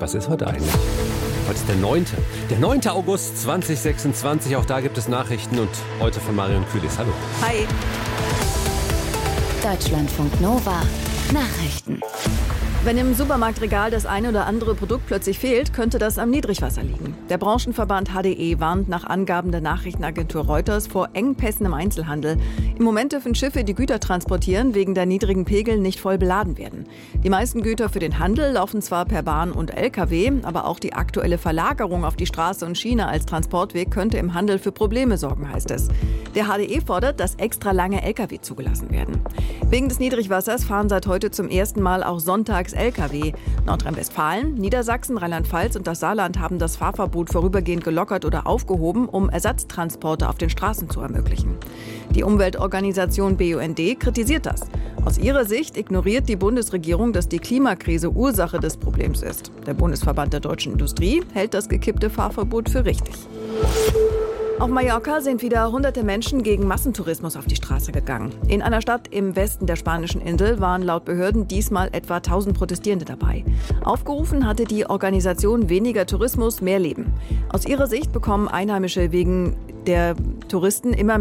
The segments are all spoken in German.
Was ist heute eigentlich? Heute ist der 9. Der 9. August 2026. Auch da gibt es Nachrichten und heute von Marion Kühlis. Hallo. Hi. Deutschlandfunk Nova. Nachrichten. Wenn im Supermarktregal das eine oder andere Produkt plötzlich fehlt, könnte das am Niedrigwasser liegen. Der Branchenverband HDE warnt nach Angaben der Nachrichtenagentur Reuters vor Engpässen im Einzelhandel. Im Moment dürfen Schiffe, die Güter transportieren, wegen der niedrigen Pegel nicht voll beladen werden. Die meisten Güter für den Handel laufen zwar per Bahn und Lkw, aber auch die aktuelle Verlagerung auf die Straße und Schiene als Transportweg könnte im Handel für Probleme sorgen, heißt es. Der HDE fordert, dass extra lange Lkw zugelassen werden. Wegen des Niedrigwassers fahren seit heute zum ersten Mal auch sonntags Lkw. Nordrhein-Westfalen, Niedersachsen, Rheinland-Pfalz und das Saarland haben das Fahrverbot vorübergehend gelockert oder aufgehoben, um Ersatztransporte auf den Straßen zu ermöglichen. Die Umweltorganisation BUND kritisiert das. Aus ihrer Sicht ignoriert die Bundesregierung, dass die Klimakrise Ursache des Problems ist. Der Bundesverband der deutschen Industrie hält das gekippte Fahrverbot für richtig. Auf Mallorca sind wieder hunderte Menschen gegen Massentourismus auf die Straße gegangen. In einer Stadt im Westen der spanischen Insel waren laut Behörden diesmal etwa 1000 Protestierende dabei. Aufgerufen hatte die Organisation weniger Tourismus, mehr Leben. Aus ihrer Sicht bekommen Einheimische wegen der Touristen immer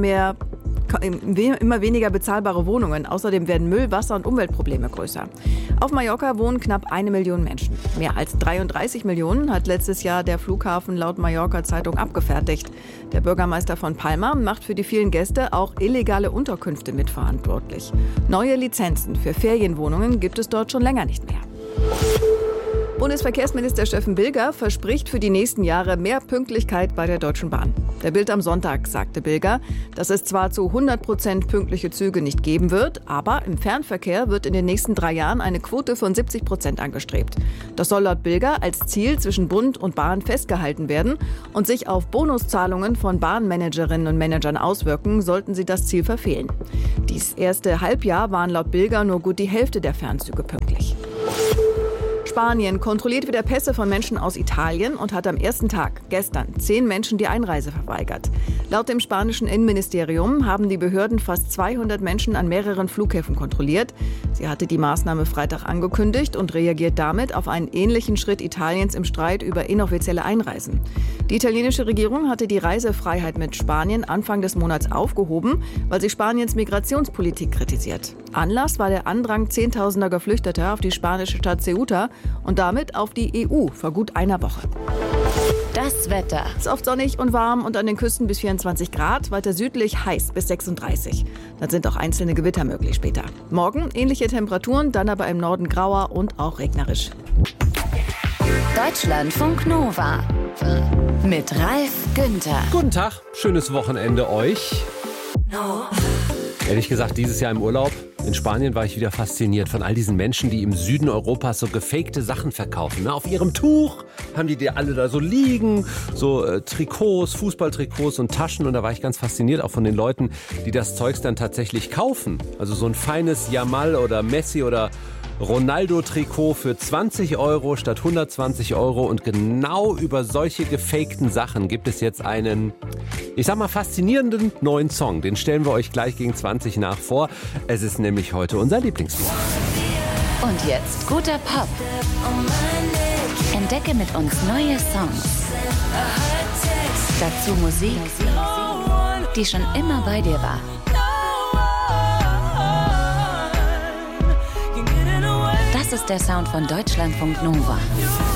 weniger bezahlbare Wohnungen. Außerdem werden Müll-, Wasser- und Umweltprobleme größer. Auf Mallorca wohnen knapp 1 Million Menschen. Mehr als 33 Millionen hat letztes Jahr der Flughafen laut Mallorca-Zeitung abgefertigt. Der Bürgermeister von Palma macht für die vielen Gäste auch illegale Unterkünfte mitverantwortlich. Neue Lizenzen für Ferienwohnungen gibt es dort schon länger nicht mehr. Bundesverkehrsminister Steffen Bilger verspricht für die nächsten Jahre mehr Pünktlichkeit bei der Deutschen Bahn. Der Bild am Sonntag sagte Bilger, dass es zwar zu 100% pünktliche Züge nicht geben wird, aber im Fernverkehr wird in den nächsten 3 Jahren eine Quote von 70% angestrebt. Das soll laut Bilger als Ziel zwischen Bund und Bahn festgehalten werden und sich auf Bonuszahlungen von Bahnmanagerinnen und Managern auswirken, sollten sie das Ziel verfehlen. Dies erste Halbjahr waren laut Bilger nur gut die Hälfte der Fernzüge pünktlich. Spanien kontrolliert wieder Pässe von Menschen aus Italien und hat am ersten Tag, gestern, 10 Menschen die Einreise verweigert. Laut dem spanischen Innenministerium haben die Behörden fast 200 Menschen an mehreren Flughäfen kontrolliert. Sie hatte die Maßnahme Freitag angekündigt und reagiert damit auf einen ähnlichen Schritt Italiens im Streit über inoffizielle Einreisen. Die italienische Regierung hatte die Reisefreiheit mit Spanien Anfang des Monats aufgehoben, weil sie Spaniens Migrationspolitik kritisiert. Anlass war der Andrang Zehntausender Geflüchteter auf die spanische Stadt Ceuta und damit auf die EU vor gut einer Woche. Das Wetter. Es ist oft sonnig und warm und an den Küsten bis 24 Grad, weiter südlich heiß bis 36. Dann sind auch einzelne Gewitter möglich später. Morgen ähnliche Temperaturen, dann aber im Norden grauer und auch regnerisch. Deutschlandfunk Nova. Mit Ralf Günther. Guten Tag, schönes Wochenende euch. Ehrlich gesagt, dieses Jahr im Urlaub in Spanien war ich wieder fasziniert von all diesen Menschen, die im Süden Europas so gefakte Sachen verkaufen. Auf ihrem Tuch haben die alle da so liegen, so Trikots, Fußballtrikots und Taschen. Und da war ich ganz fasziniert auch von den Leuten, die das Zeugs dann tatsächlich kaufen. Also so ein feines Yamal oder Messi oder Ronaldo-Trikot für 20 Euro statt 120 Euro. Und genau über solche gefakten Sachen gibt es jetzt einen, ich sag mal, faszinierenden neuen Song. Den stellen wir euch gleich gegen 20 nach vor. Es ist nämlich heute unser Lieblingslied. Und jetzt guter Pop. Entdecke mit uns neue Songs. Dazu Musik, die schon immer bei dir war. Das ist der Sound von Deutschlandfunk Nova.